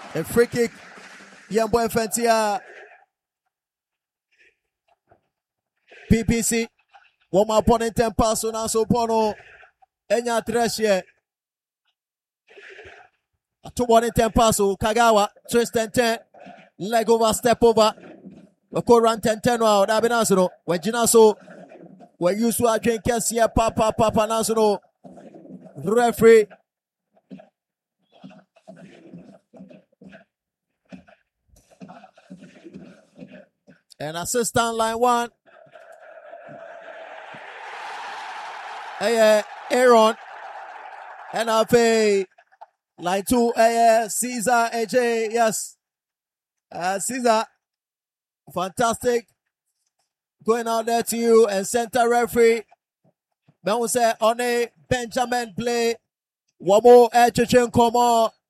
A free kick. Yambo Fentia. PPC. One more opponent 10 pass on us Pono. Enya Treshe. A 2-1 10 pass. Kagawa. Twist and 10. Leg over, step over. We could run 10-10 now. That be Nasro. When Jinaso. When you saw a drink, here, Papa Nasro. Referee. And assistant line 1. Aaron. And line 2. Caesar AJ. Yes. Caesar. Fantastic. Going out there to you and center referee. Ben will say on a Benjamin play. One more Chichen Komo.